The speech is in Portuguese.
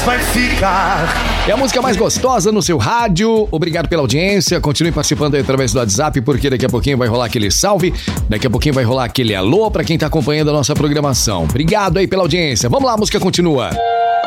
vai ficar. É a música mais gostosa no seu rádio. Obrigado pela audiência. Continue participando aí através do WhatsApp, porque daqui a pouquinho vai rolar aquele salve. Daqui a pouquinho vai rolar aquele alô pra quem tá acompanhando a nossa programação. Obrigado aí pela audiência. Vamos lá, a música continua.